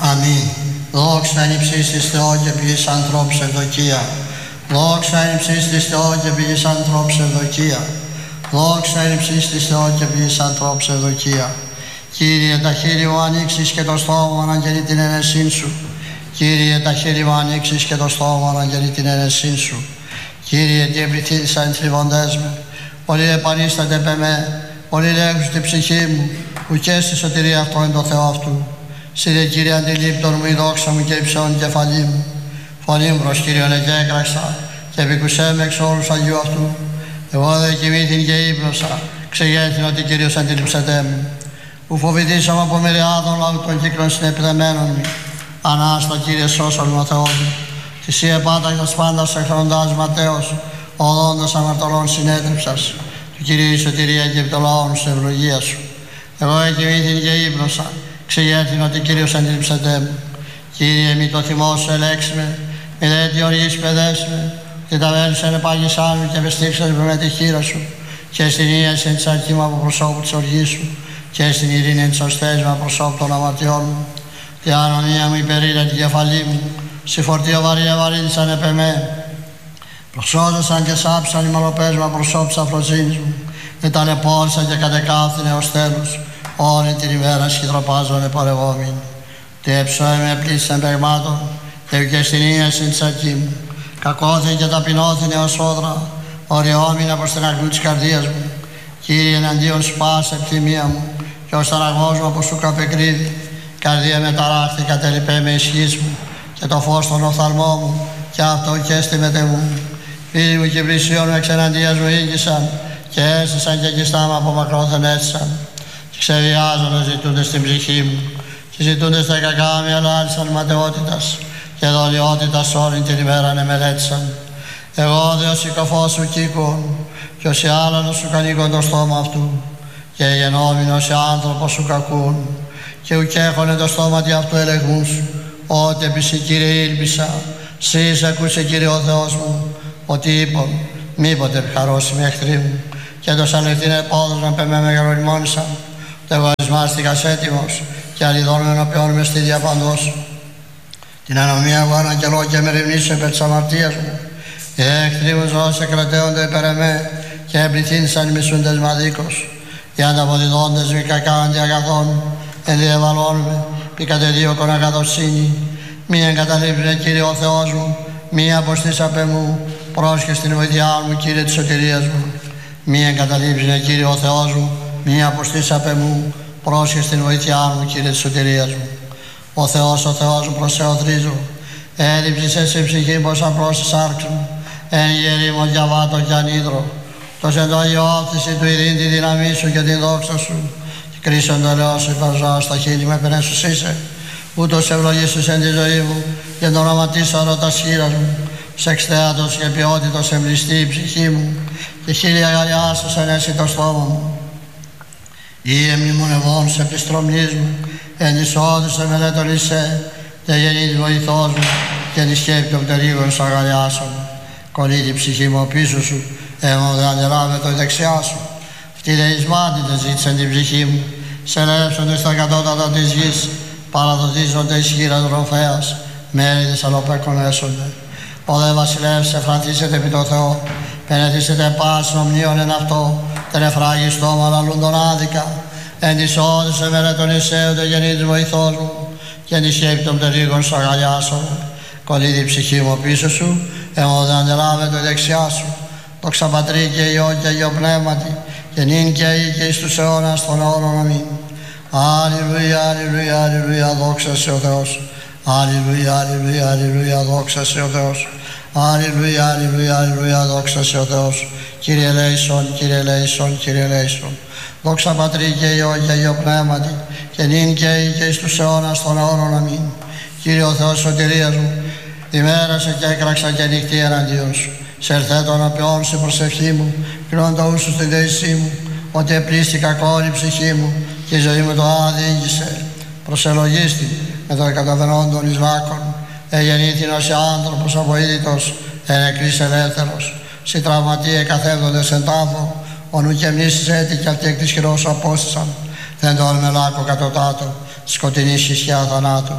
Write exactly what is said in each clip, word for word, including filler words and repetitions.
Αμήν. Δόξα εν υψής της Θεό και ποιής ανθρώπους ευδοκία. Δόξα εν υψής της Θεό και ποιής ανθρώπους ευδοκία. Δόξα εν υψής της Θεό και ποιής ανθρώπους ευδοκία. Κύριε, τα χείλη μου ανοίξεις και το στόμα μου αναγγελεί την αίνεσήν σου. Κύριε, τα χείλη μου ανοίξεις και το στόμα μου αναγγελεί την αίνεσήν σου. Κύριε, τι εμπληθύνσαν οι θλιβοντές με. Πολλοί επανίστανται επ' εμέ. Πολλοί λέγουν στην ψυχή μου, ουκέ στη σωτηρία αυτό είναι το Θεό αυτού. Συ δε, Κύριε, αντιλήπτον μου η δόξα μου και υψώνει η κεφαλή μου. Φωνή μου προς Κύριον εκέκραξα και επικουσέ με εξ όρους Αγίου αυτού. Εγώ δε κοιμήθην και ύπνωσα, ξεγέθην ότι Κύριος αντιλήψεται μου. Ου φοβηθήσαμε από μυριάδων λαού των κύκλων συνεπιδεμένων μου. Ανάστα, Κύριε, σώσον μου ο Θεός μου. Θυσί επάτακτος πάντας εκθροντάς ματέως, οδόντας αμαρτωλών συνέτριψας. Του Κυρίου η σωτηρία και επί των λαών σου ευλογία σου. Εγώ εκοιμήθην και ύπνωσα, ξεγέθην ότι Κύριος αντιλήψεται μου. Κύριε, μη το θυμό σου ελέξουμε, μη δε τι οργής παιδέσμε, και τα βέλη σου ενεπάγησάν μου και ευεστήξας με με τη χείρα σου, και στην ίαση εν της αρχή μου από προσώπου της οργής σου, και στην ειρήνη εν της οστές μου από προσώπου των αμαρτιών μου. Τη ανωνία μου υπερήλε την κεφαλή μου, στη φορτίο βαρύ ευαρύνησαν επ' εμέ. Προσώδωσαν και σάψαν οι μαλοπές μου από προσώπου της αφροσύνης μου, και ταλαιπώρησαν και κατεκάθηνε ως τέλους, όλη την ημέρα σχητροπάζονται πορευόμενοι. Τι έψωε με πλήσαν παιγμάτων, και ευκαιστηνίασαν της αρχή μου. Κακόθεν και ταπεινώθην έως όδρα, οριόμηνα προς την αγνού της καρδίας μου. Κύριε, εναντίον σου πάσα επιθυμία μου, και ως ταραγμός μου από σου καπεκρίδι. Καρδία με ταράχτη, κατελειπέ με ισχύς μου, και το φως των οφθαλμών μου, και αυτό και αισθημετέ μου. Φίλοι μου και πλησίον με εξεναντίας μου ήγησαν, και έστησαν και κοιστά μου από μακρόθεν έστησαν. Και ξεβιάζονται ζητούντες στην ψυχή μου, και ζητούντες τα κακά με αλάρισαν ματαιότητας, και δολιότητας όλη την ημέρα με μελέτησαν. Εγώ δε ως οικοφός σου κύκον, και ως οι άλλανος σου κανήκον το στόμα αυτού, και γενόμενος οι άνθρωπος σου κακούν, και ουκέχωνε το στόματι αυτού ελεγμού σου, ότι επί σοι, Κύριε, ήλπισα, σεις ακούσε, Κύριε ο Θεός μου, ότι είπον, μήποτε ευχαρώσει με εχθροί μου, και το σαλευτήν επόδος να πεμέ μεγαλωνημόνησαν, το εγωισμάστηκας έτοιμος, και αλιδών ενωπιών με στη διαπαντός σου. Την ανομία εγώ αναγγελώ και με ρημνήσω υπέρ της αμαρτίας μου. Οι εχθροί μου ζώσε κρατέονται υπέρ εμέ, και εμπληθύνσαν οι μισούντες μαδίκος. Οι ανταποδιδόντες μη κακά αντί αγαθών, ενδιεβαλών με, ποι κατεδίωκον αγαθοσύνη. Μη εγκαταλείψε, Κύριε ο Θεός μου, μη αποστήσαπε μου, πρόσχε στην βοήθειά μου, Κύριε της σωτηρίας μου. Μη εγκαταλείψε, Κύριε ο Θεός μου, μη αποστήσαπε μου, πρόσχε στην βοήθειά μου, Κύριε της σωτηρίας μου. Ο Θεός, ο Θεός μου, προς σε οθρίζω, έδειψες εσύ ψυχή πως απλώς της άρξου μου, εν γερήμον διαβάτο κι ανίδρο. Το σεντόγιο όφθηση του ειρήν τη δύναμή σου και την δόξα σου, και κρίσον το ελαιό σου υπαρζάω στα χείλη με πενέσους είσαι. Ούτως ευλογήσους εν τη ζωή μου, και το όνομα της αρωτας χείρας μου, σε εξθέατος και ποιότητος εμπληστεί η ψυχή μου, και χίλια αγαλιάσους ενέσει το στόμα μου. Ή εμνημονευών σε επιστρομνής μου, εν της όδους σε μελέτων είσαι, και γεννήτης βοηθός μου, και τη σκέπη των πτερίγων σου αγαλιάσω μου. Κολλεί η ψυχή μου πίσω σου, εγώ δε αντελάβε το δεξιά σου. Αυτοί δε εις μάτιτες ζήτησαν την ψυχή μου, σε λέψονται στα κατώτατα της γης, παραδοτίζονται εις χείρα τροφέας, μέρη της αλλοπέκων έσονται. Ο δε βασιλεύς εφρανθήσετε επί το Θεό, πενεθήσετε πάσιν ομνίων εν αυτό, τελεφράγει στόμα λαλούν τον άδικα, εν της όδης εμέρε τον Ισαίουντε γεννήτης βοηθός μου, και εν τη σκέπη των πτερίγων σου αγαλιάσομαι. Κολλείται η ψυχή μου πίσω σου, εγώ δε αντελάβε το δεξιά σου. Δόξα Πατρί και Υιό και Αγίο Πνεύματι, και νυν και αεί και εις τους αιώνας των αιώνων. Αμήν. Αλληλούια, αλληλούια, αλληλούια, δόξα σε ο Θεός. Αλληλούια, αλληλούια, αλληλούια, δόξα σε ο Θεός. Αλληλούια, αλληλούια, αλληλούια, δόξα σε ο Θεός. Κύριε ελέησον, Κύριε ελέησον, Κύριε ελέησον. Δόξα Πατρί και Υιό και Αγίο Πνεύματι, και νυν και αεί και εις τους αιώνας των αιώνων. Αμήν. Κύριε ο Θεός σωτηρίας μου, ημέρασε και έκραξα και νυχτή εναντίον σου. Σε ερθέ των απειών σου προσευχή μου, κρίνοντα ούσου στην δεησή μου, ότι επλήστηκα κόλλη ψυχή μου, και η ζωή μου το άδειγγισε. Προσελογίστη με το εκαταβενόντων εις λάκων, εγεννήθην ως άνθρωπος αβοήθητος, εν εκκλής ελεύθερος. Συ τραυματί εκαθεύδοντες εν τάφο, ονού και μνήσεις έτη κι αυτοί εκ της χειρός σου απόστησαν. Δεν τον με λάκκο κατωτάτω, σκοτεινή σισιά θανάτου.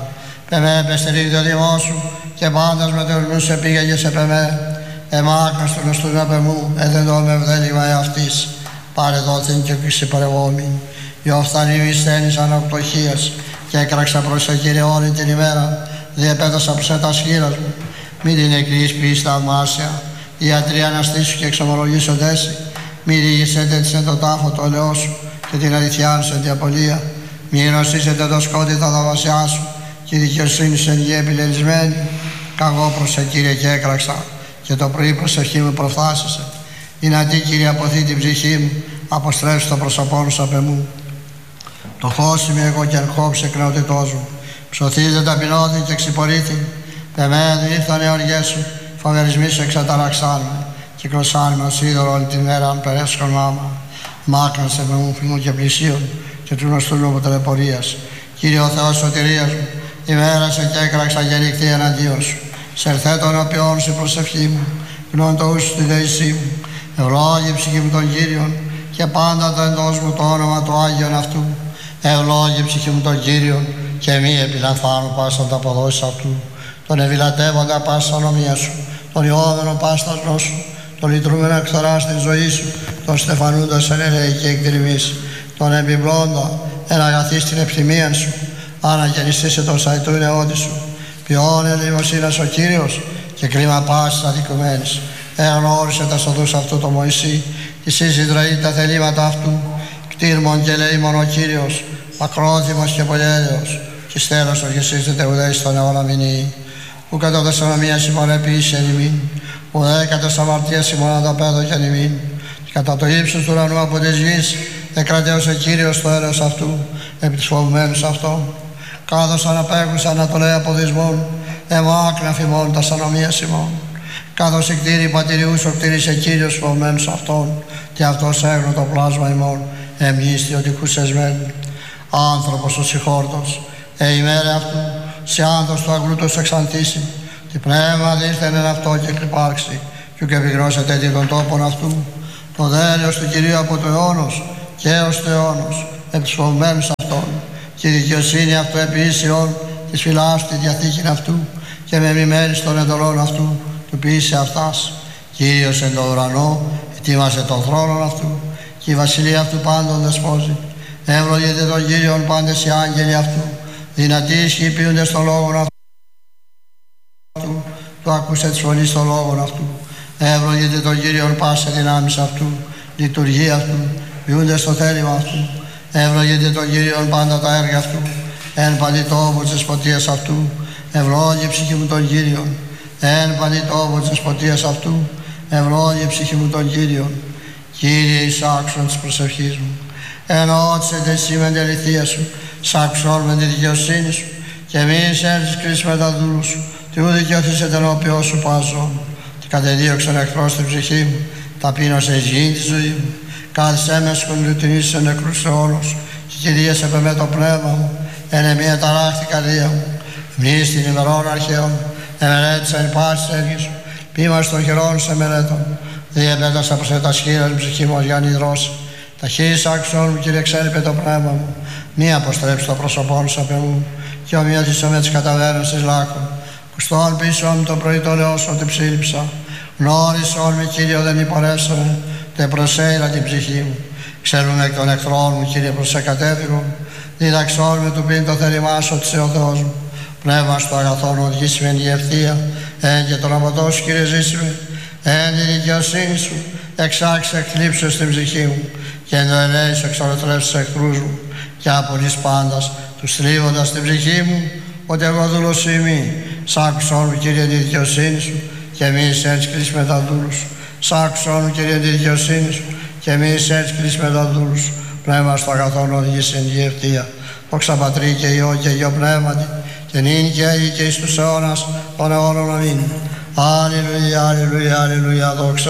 Πεμέ, πεστερή το δήμο σου, και πάντας με το σε πήγαγε σε πεμέ. Εμάκρος του νοστού να πεμού, εδεντώ με ευδέλιγμα εαυτής. Πάρε δόθην και πίση παρευόμην. Ιωφθανή μη στένης αναπτωχίας, και έκραξα προς σε Κύριε όλη την ημέρα. Διεπέτασα προς τα σχήρας μου. Μη την εκκλείς ποιής θαυμάσια. Ιατροί αναστήσου και εξομολογήσονται εσύ. Μη ρίγησετε της εν το τάφο το ελαιό σου, και την αληθιά σου εν τη απολία. Μη γνωστήσετε το σκότι τα δαβασιά σου, και η δικαιοσύνη σου εν γη επιλελισμένη. Καγώ προς σε Κύριε και έκραξα, και το πρωί προσευχή μου προφθάσισε. Δυνατή Κύριε αποθεί την ψυχή μου, αποστρέψει το πρόσωπό σου απ' εμού. Το χώσιμη εγώ και ερχόψε κρεωτητός μου. Ψωθείτε ταπεινώθη και ξυπορήθη. Πεμένου ήρθανε οργές σου, φοβερισμοί σου εξαταραξάν με. Κυκλωσάν με ως είδωρο όλη την μέρα, αν περέσχον άμα. Μάκρανσε με μου φημού και πλησίων, και του γνωστού λόγου τελεπορίας. Κύριε ο Θεός σωτηρίας μου, ημέρασε και έκραξα και νυχτή εναντίον σου. Σερθέ των οποίων σου προσευχή μου, γνών το ούσου τη δεησή μου. Ευλόγη ψυχή μου τον Κύριον, και πάντα το εντός μου το όνομα του Άγιον αυτού. Ευλόγη ψυχή μου τον Κύριον, και μη επιλαμβάνω πάσα τα αποδόσεις αυτού. Τον ευηλατεύοντα πάσα ονομία σου, τον ιώδενο πάστα νόσου, τον λυτρούμενο εκθορά στην ζωή σου, τον στεφανούντα εν ελεική εκδρυμής, τον εμπιμπλώντα εν αγαθή στην ευθυμία σου, αναγεννησίσε τον σαϊτού νεότη σου. Ποιόν ελεημοσύνας ο Κύριος, και κρίμα πάσης αδικουμένης. Εγνώρισε τα σοδούς αυτού το Μωυσή, και συζητραεί τα θελήματα αυτού. Κτήρμον και ελεήμον ο Κύριος, ακρόθυμος και πολυέλεος, και στέλος ο γεσίζεται ουδέη στον αιώνα μηνύει. Που κατά δεσονομία συμμορρεποιήσει εν ημίν, ουδέ κατά αμαρτία συμμοναδαπέδοχε εν ημίν. Και κατά το ύψος του ουρανού από της γης, εκρατέωσε Κύριος το έλεος αυτού, επί της φοβουμένους αυτών. Κάδος αναπέχουσα ανατολέ αποδισμών, εμάκρυνα φημών τα ανομίας ημών. Κάδος εκτήρη πατηριούς ο κτήρισε Κύριος φοβουμένους αυτών, και αυτός έγνω το πλάσμα ημών, εμνίστη ότι χουσεσμέν. Άνθρωπος ο συγχόρτος, ε ημέρε αυτού, σε άνθος του αγλούτος εξαντήσει, τι πνεύμα δίρθεν εν αυτό και κρυπάρξει, κι ουκ επιγνώσετε τι των τόπων αυτού. Το δέλεος του Κυρίου από το αιώνος, και έως το αιώνος, επ' τους φοβμένους αυτών, και η δικαιοσύνη αυτού επί ίσιον, της φυλάς τη διαθήκην αυτού, και με μημένης των εντολών αυτού, του ποιήσε αυτάς. Κύριος εν το ουρανό, ετοίμασε τον θρόνο αυτού, και η βασιλεία αυτού πάντων δεσπόζει. Ευλογείτε τον Κύριον πάντες οι άγγελοι αυτού, δυνατοί ισχύοι ποιούντες των λόγων αυτού, του ακούσε της φωνής των λόγων αυτού. Ευλογείτε τον Κύριον πάσε δυνάμεις αυτού, λειτουργία αυτού, ποιούντες το θέλημα αυτού. Ευλογείτε τον Κύριον πάντα τα έργα αυτού, εν παντή τόπου της δεσποτείας αυτού. Ευλόγη ψυχή μου τον Κύριον, εν παντή τόπου της δεσποτείας αυτού. Ευλόγη ψυχή μου τον Κύριον. Κύριε εις άκουσον της προσευχής μου, εννοώτησετε εσύ με την αληθεία σου, σ' άκουσον με τη δικαιοσύνη σου, και μη εισέλθεις κρίσεις με τα δούλου σου, τι ου δικαιωθείς ενώπιον σου πάζω. Τι κατεδίωξαν εχθρός στην ψυχή μου, ταπείνωσε εις γη τη ζωή μου. Κάθισέ με σκονδυτινήσεις σε νεκρούς αιώνους, και κυρίες επ' εμέ το πνεύμα μου, εν εμία ταράχτη καρδία μου. Μνείς την ημερών αρχαίων, εμελέτησα εν πάσης έργης σου, ποίμας των χειρών σε μελέτων. Διεπέτασα προς τα σχήρας μου ψυχή μου ως για νηδρώσει. Ταχύς άκουσον μου, Κύριε, εξέλιπε το πνεύμα μου, μη αποστρέψει το πρόσωπό σου απ' εμού, και ομοιότησο με τις καταβέρνες της λάκων. Κουστόν πίσω μου το πρωί το λέω σου ότι ψήλυψα. Γνώρισον με, Κύριε, δεν υπορέσαμε, τε προσέειρα την ψυχή μου. Ξέρουμε εκ των εχθρών μου, Κύριε, προς σε κατέφυγον. Διδαξόν με του πίν το θέλημά σου, ότι σε ο Θεός μου. Πνεύμα στο αγαθόν οδηγήσει με η ευθεία, εν και τον αμπατό σου, Κύριε, ζήσιμε. Εν τη δικαιοσύνη σου, εξάξε εκθλίψεως στην ψυχή μου, και εν το ελέη σου εξολοθρεύσεις τους εχθρούς μου, και απολύς πάντας, τους θλίβοντας την ψυχή μου, ότι εγώ δούλος ημί. Σ' άκουσον μου, Κύριε, τη δικαιοσύνη σου, και μη εισέλθεις κρίσεις με τα δούλους σου. Σ' άκουσον μου, Κύριε, τη δικαιοσύνη σου, και μη εισέλθεις κρίσεις με τα δούλους σου. Πνεύμα στο αγαθόν οδηγήσει εν τη ευθεία. Δόξα Πατρί και Υιό και Υιό Πνεύματι, και νυν και αεί και εις τους αιώνας των αιώνων αμήν. Αλληλούια, αλληλούια, αλληλούια, δόξα